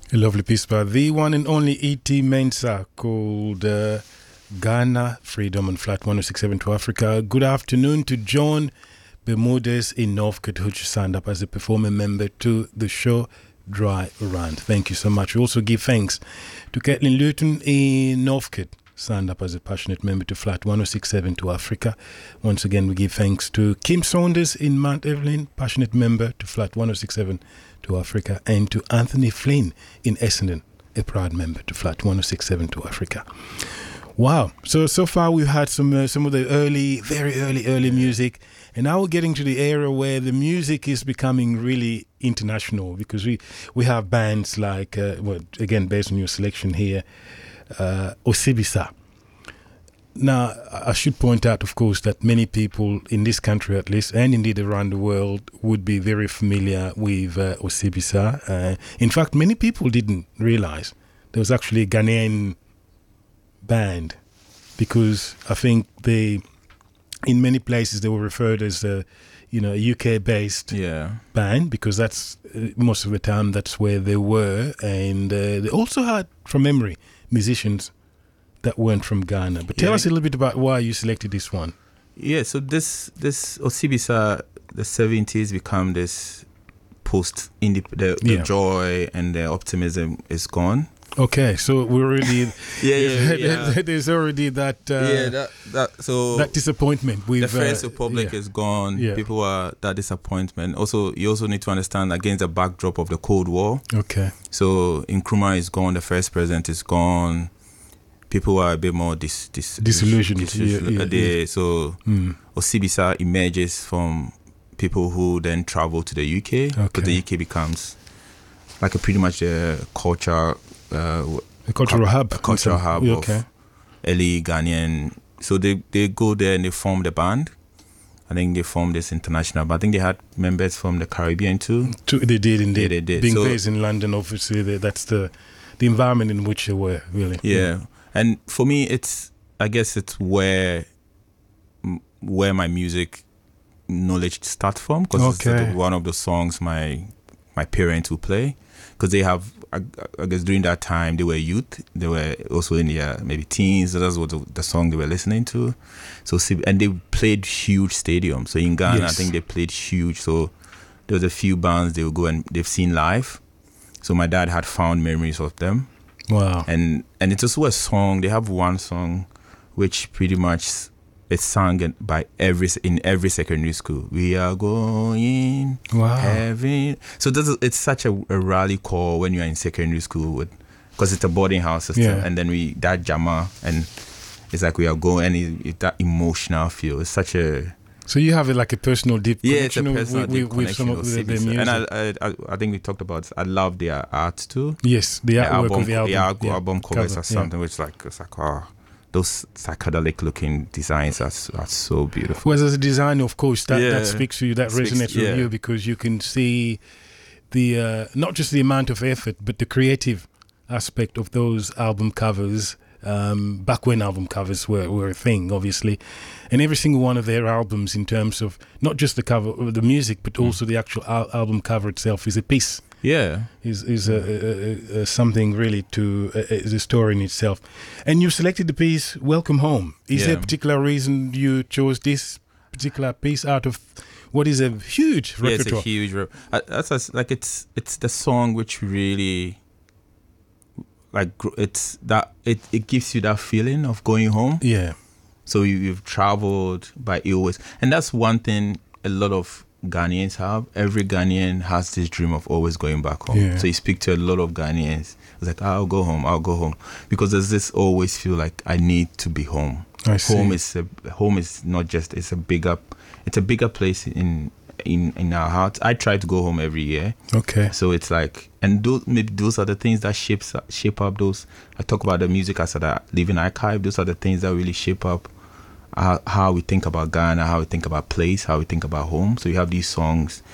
A lovely piece by the one and only E.T. Mensah called Ghana, Freedom on Flat 1067 to Africa. Good afternoon to John Bermudez in Northcote, who signed up as a performing member to the show Dry Run. Thank you so much. We also give thanks to Kathleen Luton in Northcote, signed up as a passionate member to Flat 1067 to Africa. Once again, we give thanks to Kim Saunders in Mount Evelyn, passionate member to Flat 1067 to Africa, and to Anthony Flynn in Essendon, a proud member to Flat 1067 to Africa. Wow. So far we've had some of the very early music, and now we're getting to the era where the music is becoming really international, because we have bands like, again, based on your selection here, Osibisa. Now, I should point out, of course, that many people in this country, at least, and indeed around the world, would be very familiar with Osibisa. In fact, many people didn't realize there was actually a Ghanaian band, because I think in many places they were referred as a UK-based band, because that's most of the time that's where they were, and they also had, from memory, musicians that weren't from Ghana. But tell us a little bit about why you selected this one. Yeah, so this Osibisa, the 70s become this the joy and the optimism is gone. Okay, so we're already yeah. There's already that that disappointment with the First Republic is gone. Yeah. People are that disappointment. Also, you also need to understand against the backdrop of the Cold War. Okay. So Nkrumah is gone. The first president is gone. People are a bit more disillusioned. So Osibisa emerges from people who then travel to the UK. Okay. But the UK becomes like pretty much a cultural hub of early Ghanaian. So they go there and they form the band. I think they formed this international, but I think they had members from the Caribbean too. They did indeed. Yeah, they did. Being based in London, obviously, that's the environment in which they were, really. Yeah. And for me, I guess it's where my music knowledge starts from, because it's one of the songs my parents will play, because they have, I guess during that time they were youth, they were also in their maybe teens. So that's what the song they were listening to. So and they played huge stadiums. So in Ghana, I think they played huge. So there was a few bands they would go and they've seen live. So my dad had fond memories of them. Wow. And it's also a song. They have one song which pretty much it's sung in every secondary school. We are going heaven. So it's such a rally call when you're in secondary school, because it's a boarding house system, and then that jama, and it's like we are going, and that emotional feel. It's such a. So you have like a personal deep connection with some of the music. And I think we talked about, I love their art too. Yes, the artwork of the album. The album covers are something which it's like those psychedelic looking designs are so beautiful. Well, as a designer, of course, that speaks to you, that resonates with you, because you can see the not just the amount of effort, but the creative aspect of those album covers. Back when album covers were a thing, obviously, and every single one of their albums, in terms of not just the cover of the music, but also the actual album cover itself, is a piece. Yeah, is something really is a story in itself. And you selected the piece "Welcome Home." Is there a particular reason you chose this particular piece out of what is a huge repertoire? Yeah, it's a huge. It's the song which really. Like it gives you that feeling of going home. Yeah. So you've traveled, but you always, and that's one thing a lot of Ghanaians have. Every Ghanaian has this dream of always going back home. Yeah. So you speak to a lot of Ghanaians. It's like, I'll go home, because there's this always feel like I need to be home. I see. Home is not just, it's a bigger place in our hearts. I try to go home every year. Okay. So it's like, and those are the things that shape up those. I talk about the music as a living archive. Those are the things that really shape up how we think about Ghana, how we think about place, how we think about home. So you have these songs